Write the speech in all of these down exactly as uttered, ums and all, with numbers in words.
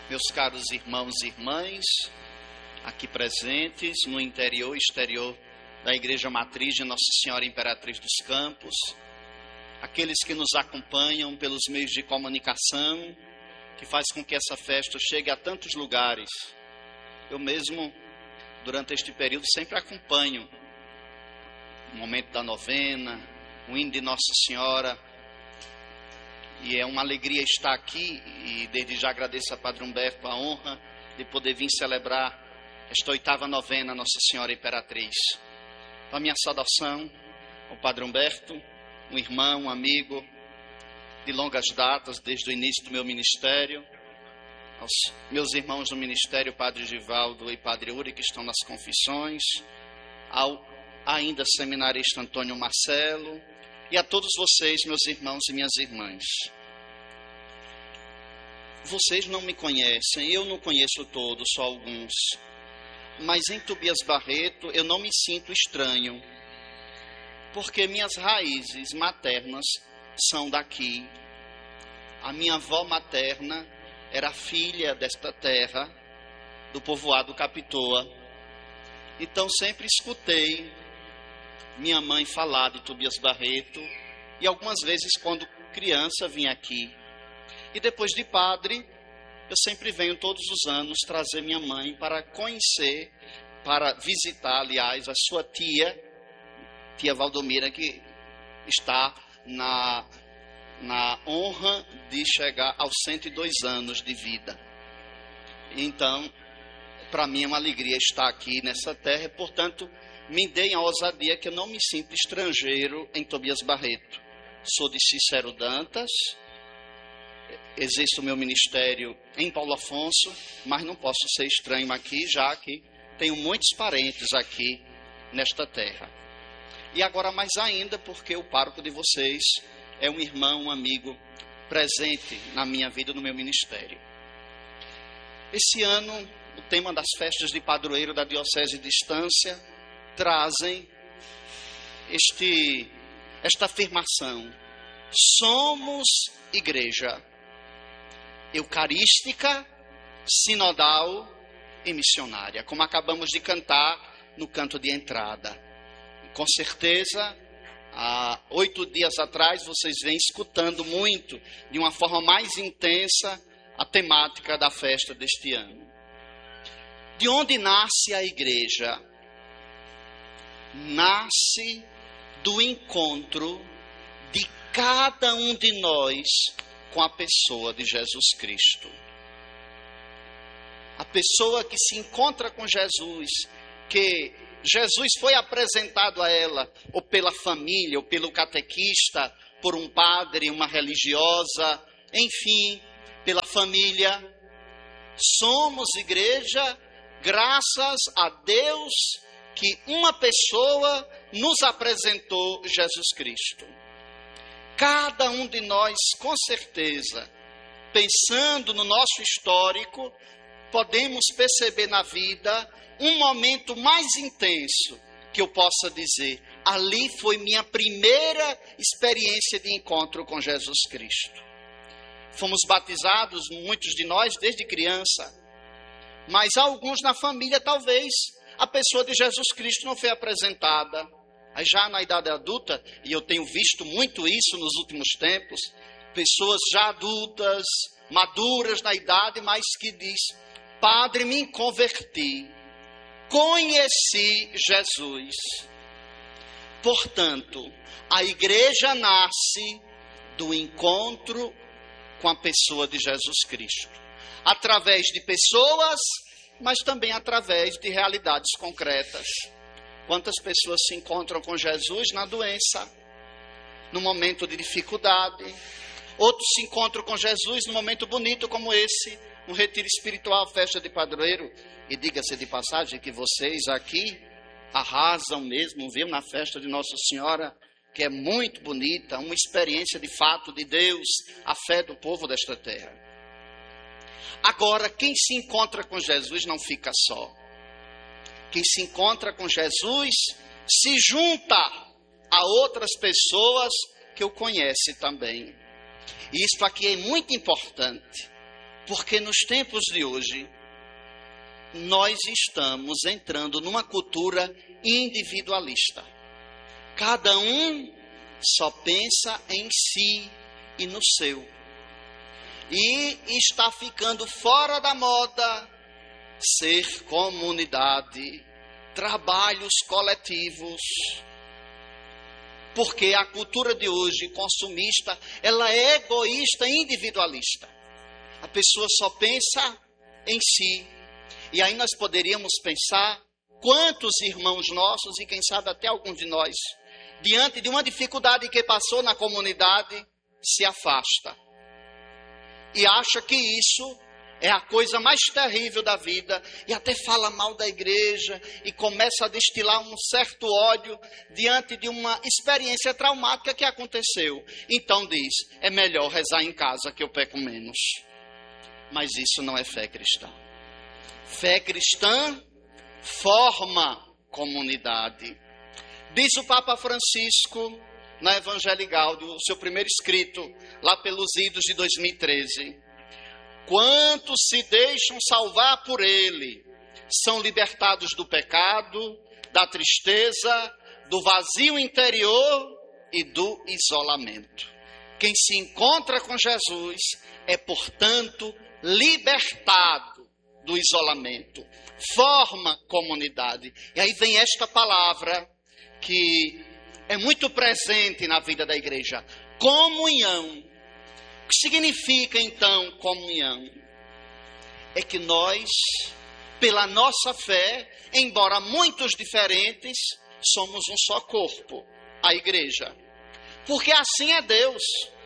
Meus caros irmãos e irmãs, aqui presentes no interior e exterior da Igreja Matriz de Nossa Senhora Imperatriz dos Campos, aqueles que nos acompanham pelos meios de comunicação, que faz com que essa festa chegue a tantos lugares. Eu mesmo, durante este período, sempre acompanho o momento da novena, o hino de Nossa Senhora, e é uma alegria estar aqui, e desde já agradeço a Padre Humberto a honra de poder vir celebrar esta oitava novena Nossa Senhora Imperatriz. Então, a minha saudação ao Padre Humberto, um irmão, um amigo de longas datas, desde o início do meu ministério, aos meus irmãos do ministério, Padre Givaldo e Padre Uri, que estão nas confissões, ao ainda seminarista Antônio Marcelo, e a todos vocês, meus irmãos e minhas irmãs. Vocês não me conhecem, eu não conheço todos, só alguns. Mas em Tobias Barreto eu não me sinto estranho, porque minhas raízes maternas são daqui. A minha avó materna era filha desta terra, do povoado Capitoa. Então sempre escutei minha mãe falar de Tobias Barreto, e algumas vezes quando criança vim aqui. E depois de padre, eu sempre venho todos os anos trazer minha mãe para conhecer, para visitar, aliás, a sua tia, tia Valdomira, que está na, na honra de chegar aos cento e dois anos de vida. Então, para mim é uma alegria estar aqui nessa terra, portanto, me deem a ousadia que eu não me sinto estrangeiro em Tobias Barreto. Sou de Cícero Dantas, exerço o meu ministério em Paulo Afonso, mas não posso ser estranho aqui, já que tenho muitos parentes aqui nesta terra. E agora mais ainda, porque o pároco de vocês é um irmão, um amigo presente na minha vida, no meu ministério. Esse ano, o tema das festas de padroeiro da Diocese de Estância trazem este, esta afirmação: somos igreja eucarística, sinodal e missionária, como acabamos de cantar no canto de entrada. Com certeza, há oito dias atrás, vocês vêm escutando muito, de uma forma mais intensa, a temática da festa deste ano. De onde nasce a igreja? Nasce do encontro de cada um de nós com a pessoa de Jesus Cristo. A pessoa que se encontra com Jesus, que Jesus foi apresentado a ela, ou pela família, ou pelo catequista, por um padre, uma religiosa, enfim, pela família. Somos igreja graças a Deus que uma pessoa nos apresentou Jesus Cristo. Cada um de nós, com certeza, pensando no nosso histórico, podemos perceber na vida um momento mais intenso que eu possa dizer: ali foi minha primeira experiência de encontro com Jesus Cristo. Fomos batizados, muitos de nós, desde criança, mas alguns na família, talvez, a pessoa de Jesus Cristo não foi apresentada. Aí já na idade adulta, e eu tenho visto muito isso nos últimos tempos, pessoas já adultas, maduras na idade, mas que diz: padre, me converti, conheci Jesus. Portanto, a igreja nasce do encontro com a pessoa de Jesus Cristo, através de pessoas, mas também através de realidades concretas. Quantas pessoas se encontram com Jesus na doença, no momento de dificuldade. Outros se encontram com Jesus no momento bonito como esse, um retiro espiritual, festa de padroeiro. E diga-se de passagem que vocês aqui arrasam mesmo, viu, na festa de Nossa Senhora, que é muito bonita, uma experiência de fato de Deus, a fé do povo desta terra. Agora, quem se encontra com Jesus não fica só. Quem se encontra com Jesus se junta a outras pessoas que o conhecem também. E isso aqui é muito importante. Porque nos tempos de hoje, nós estamos entrando numa cultura individualista. Cada um só pensa em si e no seu. E está ficando fora da moda ser comunidade, trabalhos coletivos. Porque a cultura de hoje, consumista, ela é egoísta e individualista. A pessoa só pensa em si. E aí nós poderíamos pensar quantos irmãos nossos, e quem sabe até alguns de nós, diante de uma dificuldade que passou na comunidade, se afasta. E acha que isso é a coisa mais terrível da vida, e até fala mal da igreja, e começa a destilar um certo ódio diante de uma experiência traumática que aconteceu. Então diz, é melhor rezar em casa que eu peco menos. Mas isso não é fé cristã. Fé cristã forma comunidade. Diz o Papa Francisco na Evangelii Gaudium, o seu primeiro escrito, lá pelos idos de dois mil e treze. Quantos se deixam salvar por ele, são libertados do pecado, da tristeza, do vazio interior e do isolamento. Quem se encontra com Jesus é, portanto, libertado do isolamento, forma comunidade. E aí vem esta palavra que é muito presente na vida da igreja, comunhão. O que significa então comunhão? É que nós, pela nossa fé, embora muitos diferentes, somos um só corpo, a igreja. Porque assim é Deus.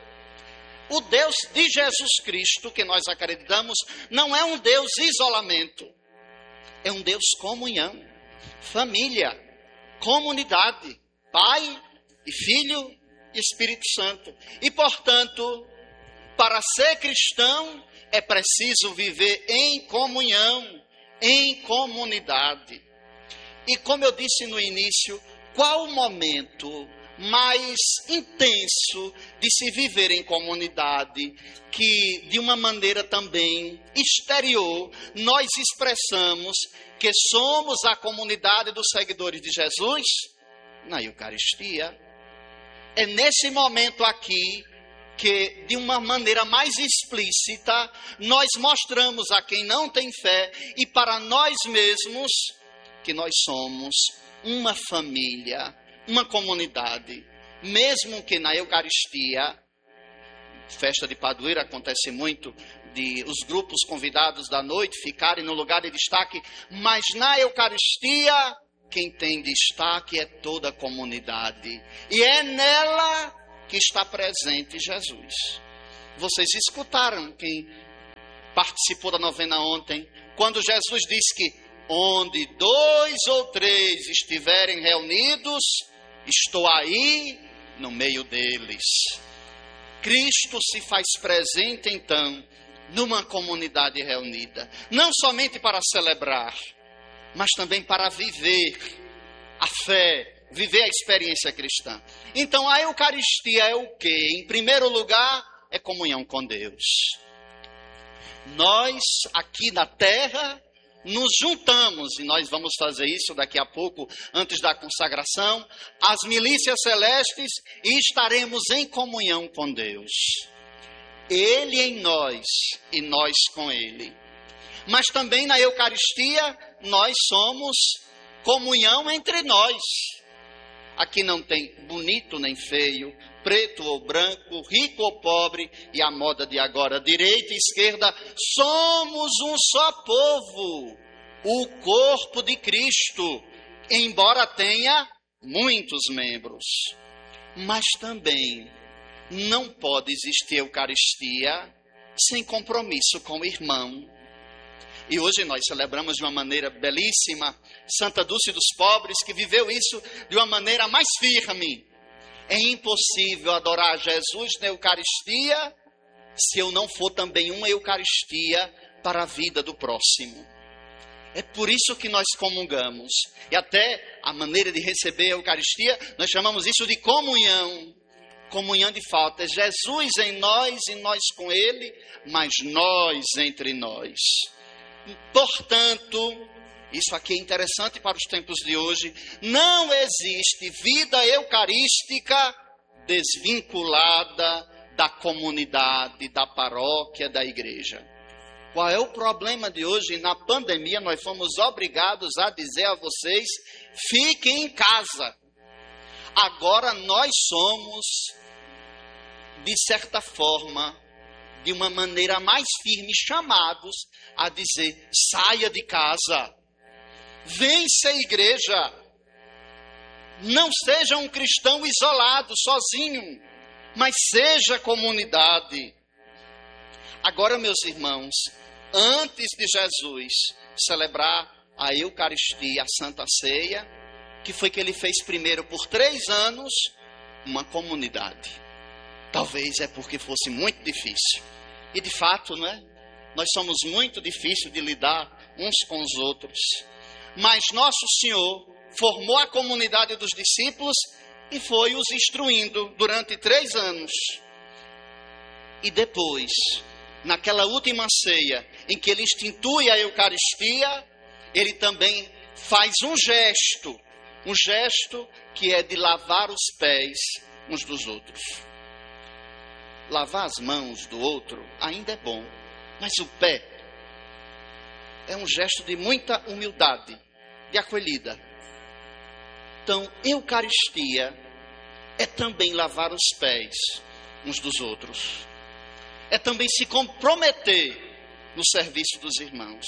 O Deus de Jesus Cristo, que nós acreditamos, não é um Deus isolamento. É um Deus comunhão, família, comunidade, Pai e Filho e Espírito Santo. E, portanto, para ser cristão, é preciso viver em comunhão, em comunidade. E como eu disse no início, qual o momento mais intenso de se viver em comunidade, que de uma maneira também exterior, nós expressamos que somos a comunidade dos seguidores de Jesus? Na Eucaristia. É nesse momento aqui que, de uma maneira mais explícita, nós mostramos a quem não tem fé e para nós mesmos que nós somos uma família, uma comunidade. Mesmo que na Eucaristia, festa de padroeiro acontece muito, de os grupos convidados da noite ficarem no lugar de destaque, mas na Eucaristia, quem tem destaque é toda a comunidade. E é nela que está presente Jesus. Vocês escutaram quem participou da novena ontem, quando Jesus disse que onde dois ou três estiverem reunidos, estou aí no meio deles. Cristo se faz presente então numa comunidade reunida, não somente para celebrar, mas também para viver a fé, viver a experiência cristã. Então a Eucaristia é o quê? Em primeiro lugar, é comunhão com Deus. Nós aqui na terra nos juntamos, e nós vamos fazer isso daqui a pouco, antes da consagração, às milícias celestes, e estaremos em comunhão com Deus. Ele em nós e nós com Ele. Mas também na Eucaristia nós somos comunhão entre nós. Aqui não tem bonito nem feio, preto ou branco, rico ou pobre, e a moda de agora, direita e esquerda, somos um só povo, o corpo de Cristo, embora tenha muitos membros. Mas também não pode existir Eucaristia sem compromisso com o irmão. E hoje nós celebramos de uma maneira belíssima Santa Dulce dos Pobres, que viveu isso de uma maneira mais firme. É impossível adorar Jesus na Eucaristia se eu não for também uma Eucaristia para a vida do próximo. É por isso que nós comungamos. E até a maneira de receber a Eucaristia, nós chamamos isso de comunhão. comunhão de fato. É Jesus em nós e nós com Ele, mas nós entre nós. Portanto, isso aqui é interessante para os tempos de hoje, não existe vida eucarística desvinculada da comunidade, da paróquia, da igreja. Qual é o problema de hoje? Na pandemia, nós fomos obrigados a dizer a vocês, fiquem em casa. Agora nós somos, de certa forma, de uma maneira mais firme, chamados a dizer, saia de casa, vem ser igreja, não seja um cristão isolado, sozinho, mas seja comunidade. Agora, meus irmãos, antes de Jesus celebrar a Eucaristia, a Santa Ceia, que foi que ele fez primeiro por três anos, uma comunidade. Talvez é porque fosse muito difícil. E de fato, não é? Nós somos muito difíceis de lidar uns com os outros. Mas nosso Senhor formou a comunidade dos discípulos e foi os instruindo durante três anos. E depois, naquela última ceia, em que ele institui a Eucaristia, ele também faz um gesto, um gesto que é de lavar os pés uns dos outros. Lavar as mãos do outro ainda é bom, mas o pé é um gesto de muita humildade, de acolhida. Então, Eucaristia é também lavar os pés uns dos outros. É também se comprometer no serviço dos irmãos.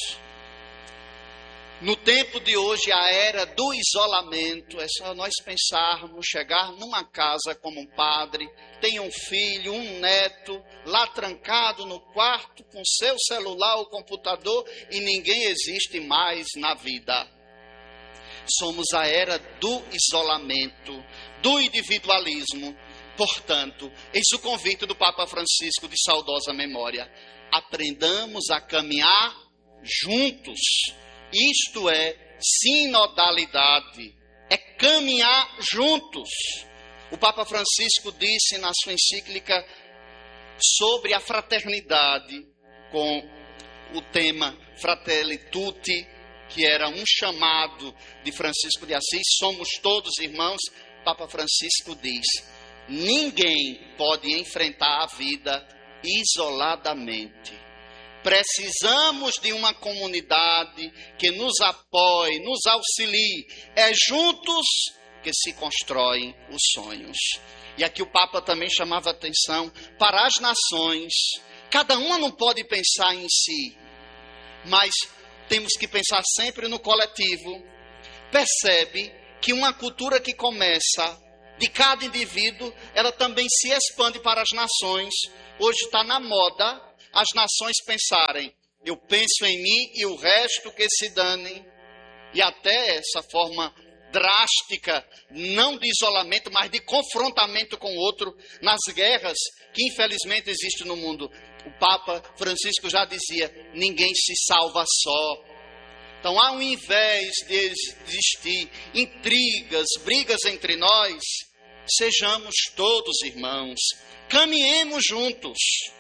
No tempo de hoje, a era do isolamento, é só nós pensarmos, chegar numa casa como um padre, tem um filho, um neto, lá trancado no quarto com seu celular ou computador e ninguém existe mais na vida. Somos a era do isolamento, do individualismo. Portanto, eis o convite do Papa Francisco de saudosa memória. Aprendamos a caminhar juntos. Isto é sinodalidade, é caminhar juntos. O Papa Francisco disse na sua encíclica sobre a fraternidade, com o tema Fratelli Tutti, que era um chamado de Francisco de Assis, somos todos irmãos. Papa Francisco diz, ninguém pode enfrentar a vida isoladamente. Precisamos de uma comunidade que nos apoie, nos auxilie. É juntos que se constroem os sonhos. E aqui o Papa também chamava atenção para as nações. Cada uma não pode pensar em si, mas temos que pensar sempre no coletivo. Percebe que uma cultura que começa de cada indivíduo, ela também se expande para as nações. Hoje está na moda as nações pensarem, eu penso em mim e o resto que se danem. E até essa forma drástica, não de isolamento, mas de confrontamento com o outro, nas guerras que infelizmente existem no mundo. O Papa Francisco já dizia, ninguém se salva só. Então, ao invés de existir intrigas, brigas entre nós, sejamos todos irmãos, caminhemos juntos.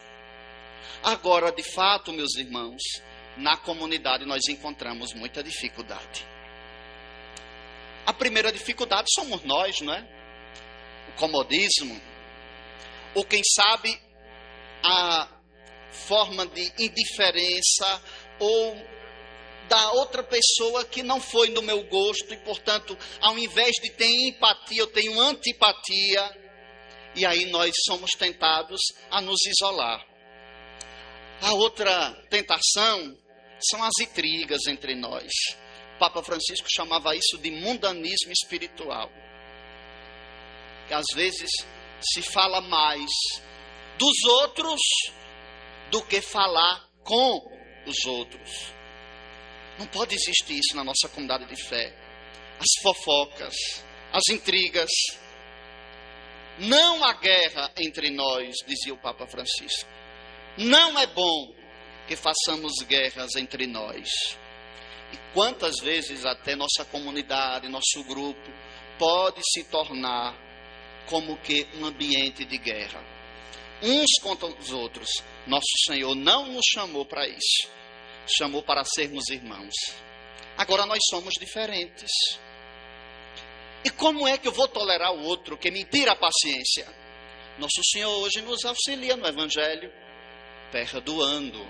Agora, de fato, meus irmãos, na comunidade nós encontramos muita dificuldade. A primeira dificuldade somos nós, não é? O comodismo, ou quem sabe a forma de indiferença, ou da outra pessoa que não foi do meu gosto, e portanto, ao invés de ter empatia, eu tenho antipatia, e aí nós somos tentados a nos isolar. A outra tentação são as intrigas entre nós. O Papa Francisco chamava isso de mundanismo espiritual. Que às vezes se fala mais dos outros do que falar com os outros. Não pode existir isso na nossa comunidade de fé. As fofocas, as intrigas. Não há guerra entre nós, dizia o Papa Francisco. Não é bom que façamos guerras entre nós. E quantas vezes até nossa comunidade, nosso grupo, pode se tornar como que um ambiente de guerra. Uns contra os outros. Nosso Senhor não nos chamou para isso. Chamou para sermos irmãos. Agora nós somos diferentes. E como é que eu vou tolerar o outro que me tira a paciência? Nosso Senhor hoje nos auxilia no Evangelho, perdoando.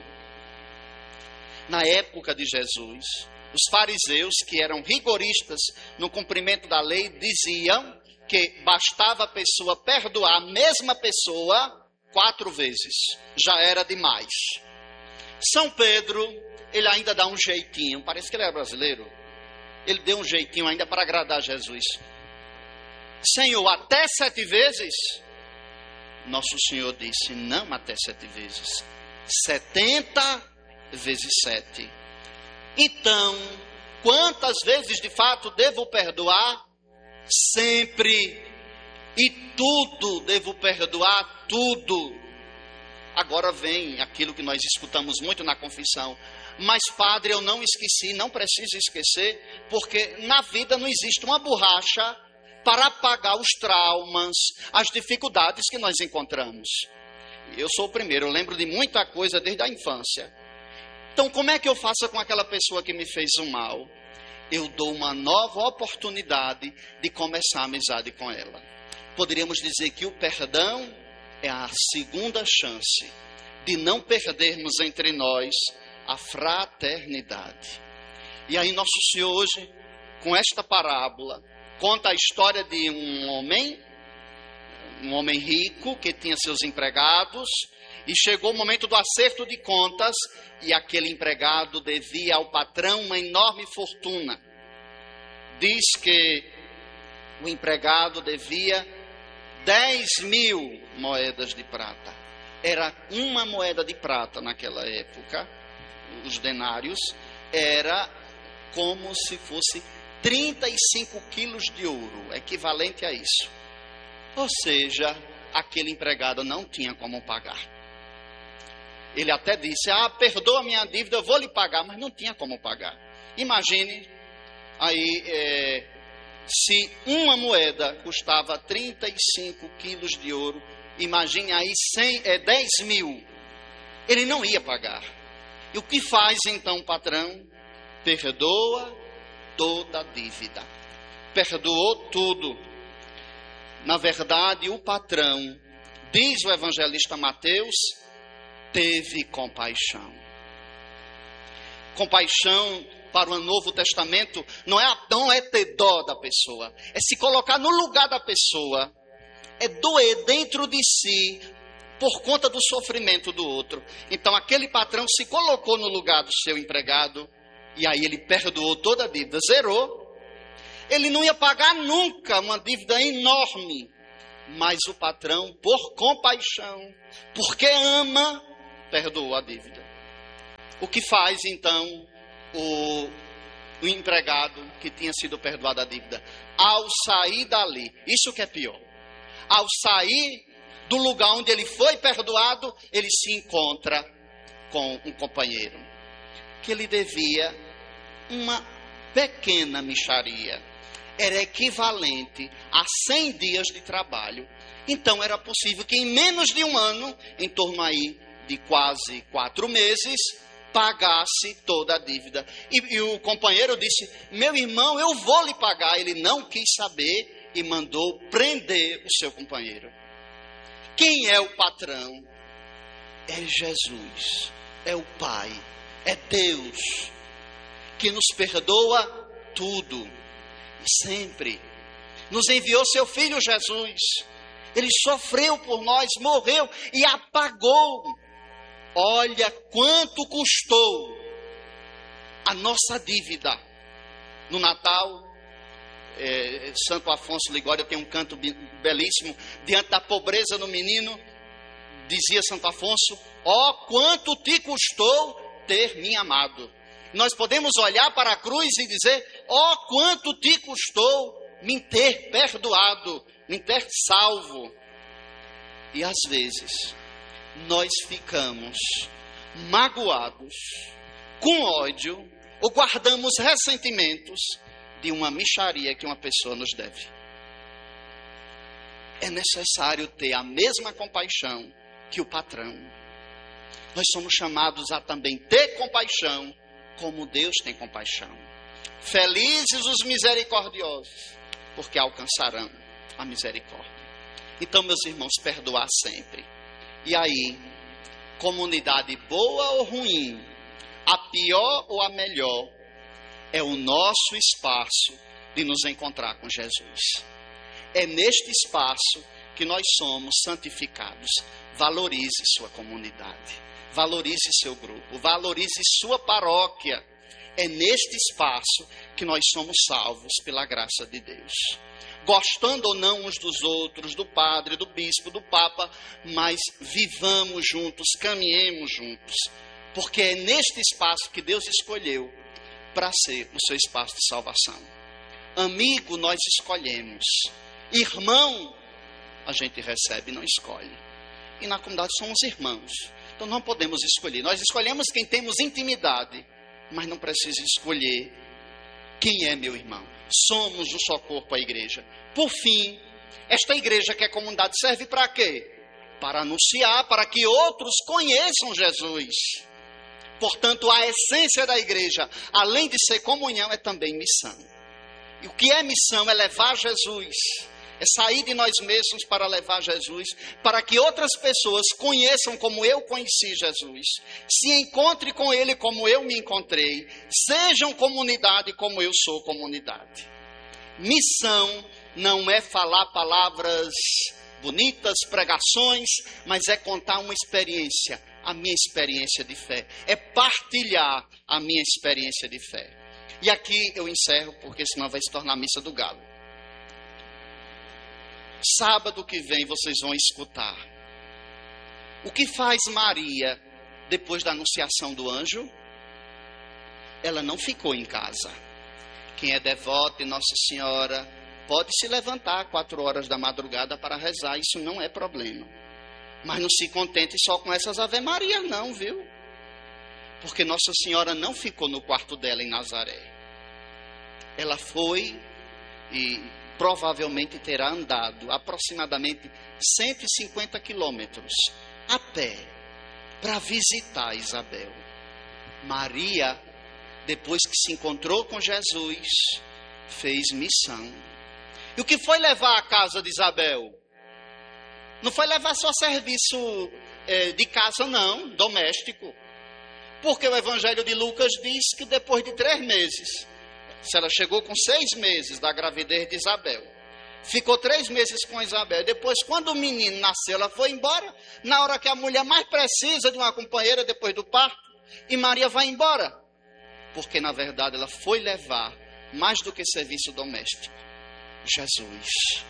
Na época de Jesus, os fariseus, que eram rigoristas no cumprimento da lei, diziam que bastava a pessoa perdoar a mesma pessoa quatro vezes. Já era demais. São Pedro, ele ainda dá um jeitinho, parece que ele é brasileiro. Ele deu um jeitinho ainda para agradar Jesus. Senhor, até sete vezes? Nosso Senhor disse, não até sete vezes. Setenta vezes sete. Então, quantas vezes de fato devo perdoar? Sempre. E tudo devo perdoar, tudo. Agora vem aquilo que nós escutamos muito na confissão. Mas, padre, eu não esqueci, não preciso esquecer, porque na vida não existe uma borracha para apagar os traumas, as dificuldades que nós encontramos. Eu sou o primeiro, eu lembro de muita coisa desde a infância. Então, como é que eu faço com aquela pessoa que me fez o mal? Eu dou uma nova oportunidade de começar a amizade com ela. Poderíamos dizer que o perdão é a segunda chance de não perdermos entre nós a fraternidade. E aí nosso Senhor hoje, com esta parábola, conta a história de um homem, um homem rico que tinha seus empregados, e chegou o momento do acerto de contas, e aquele empregado devia ao patrão uma enorme fortuna. Diz que o empregado devia dez mil moedas de prata. Era uma moeda de prata naquela época, os denários, era como se fosse trinta e cinco quilos de ouro, equivalente a isso. Ou seja, aquele empregado não tinha como pagar. Ele até disse, ah, perdoa a minha dívida, eu vou lhe pagar, mas não tinha como pagar. Imagine, aí, é, se uma moeda custava trinta e cinco quilos de ouro, imagine aí cem, é, dez mil, ele não ia pagar. E o que faz então o patrão? Perdoa toda a dívida. Perdoou tudo. Na verdade, o patrão, diz o evangelista Mateus, teve compaixão. Compaixão para o Novo Testamento não é, não é ter dó da pessoa, é se colocar no lugar da pessoa, é doer dentro de si por conta do sofrimento do outro. Então aquele patrão se colocou no lugar do seu empregado e aí ele perdoou toda a dívida, zerou. Ele não ia pagar nunca uma dívida enorme, mas o patrão, por compaixão, porque ama, perdoou a dívida. O que faz então o, o empregado que tinha sido perdoado a dívida? Ao sair dali, isso que é pior, ao sair do lugar onde ele foi perdoado, ele se encontra com um companheiro que lhe devia uma pequena mixaria. Era equivalente a cem dias de trabalho. Então era possível que em menos de um ano, em torno aí de quase quatro meses, pagasse toda a dívida. E, e o companheiro disse, meu irmão, eu vou lhe pagar. Ele não quis saber e mandou prender o seu companheiro. Quem é o patrão? É Jesus, é o Pai, é Deus, que nos perdoa tudo. E sempre nos enviou seu Filho Jesus. Ele sofreu por nós, morreu e apagou. Olha quanto custou a nossa dívida. No Natal, é, Santo Afonso Ligório tem um canto belíssimo. Diante da pobreza do menino, dizia Santo Afonso, ó, oh, quanto te custou ter me amado. Nós podemos olhar para a cruz e dizer, ó, oh, quanto te custou me ter perdoado, me ter salvo. E às vezes, nós ficamos magoados, com ódio, ou guardamos ressentimentos de uma mixaria que uma pessoa nos deve. é necessário ter a mesma compaixão que o patrão. Nós somos chamados a também ter compaixão, como Deus tem compaixão. Felizes os misericordiosos, porque alcançarão a misericórdia. Então, meus irmãos, perdoar sempre. E aí, comunidade boa ou ruim, a pior ou a melhor, é o nosso espaço de nos encontrar com Jesus. É neste espaço que nós somos santificados. Valorize sua comunidade, valorize seu grupo, valorize sua paróquia. É neste espaço que nós somos salvos pela graça de Deus. Gostando ou não uns dos outros, do padre, do bispo, do papa, mas vivamos juntos, caminhemos juntos. Porque é neste espaço que Deus escolheu para ser o seu espaço de salvação. Amigo, nós escolhemos. Irmão, a gente recebe e não escolhe. E na comunidade somos irmãos. Então não podemos escolher. Nós escolhemos quem temos intimidade, mas não precisa escolher quem é meu irmão. Somos um só corpo, a igreja. Por fim, esta igreja que é comunidade serve para quê? Para anunciar, para que outros conheçam Jesus. Portanto, a essência da igreja, além de ser comunhão, é também missão. E o que é missão? É levar Jesus. É sair de nós mesmos para levar Jesus, para que outras pessoas conheçam como eu conheci Jesus, se encontrem com Ele como eu me encontrei, sejam comunidade como eu sou comunidade. Missão não é falar palavras bonitas, pregações, mas é contar uma experiência, a minha experiência de fé, é partilhar a minha experiência de fé. E aqui eu encerro, porque senão vai se tornar a missa do galo. Sábado que vem vocês vão escutar o que faz Maria depois da anunciação do anjo. Ela não ficou em casa. Quem é devoto de Nossa Senhora pode se levantar quatro horas da madrugada para rezar, isso não é problema. Mas não se contente só com essas Ave Maria não, viu? Porque Nossa Senhora não ficou no quarto dela em Nazaré. Ela foi e provavelmente terá andado aproximadamente cento e cinquenta quilômetros a pé para visitar Isabel. Maria, depois que se encontrou com Jesus, fez missão. E o que foi levar à casa de Isabel? Não foi levar só serviço é, de casa não, doméstico. Porque o Evangelho de Lucas diz que depois de três meses, se ela chegou com seis meses da gravidez de Isabel, ficou três meses com Isabel, depois quando o menino nasceu, ela foi embora, na hora que a mulher mais precisa de uma companheira depois do parto, e Maria vai embora, porque na verdade ela foi levar, mais do que serviço doméstico, Jesus.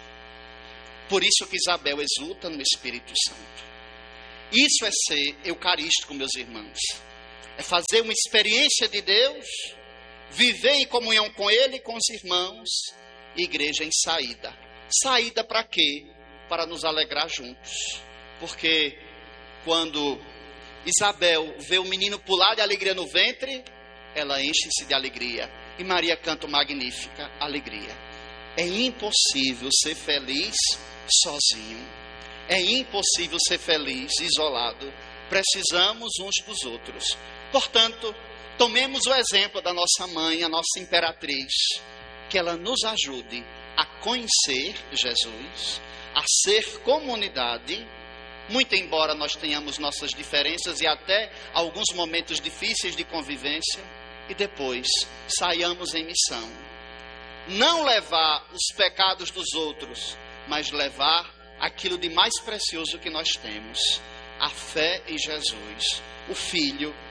Por isso que Isabel exulta no Espírito Santo. Isso é ser eucarístico, meus irmãos, é fazer uma experiência de Deus, viver em comunhão com Ele e com os irmãos, igreja em saída. Saída para quê? Para nos alegrar juntos. Porque quando Isabel vê o menino pular de alegria no ventre, ela enche-se de alegria. E Maria canta magnífica alegria. É impossível ser feliz sozinho. É impossível ser feliz isolado. Precisamos uns dos outros. Portanto, tomemos o exemplo da nossa mãe, a nossa imperatriz, que ela nos ajude a conhecer Jesus, a ser comunidade, muito embora nós tenhamos nossas diferenças e até alguns momentos difíceis de convivência, e depois saiamos em missão. Não levar os pecados dos outros, mas levar aquilo de mais precioso que nós temos, a fé em Jesus, o Filho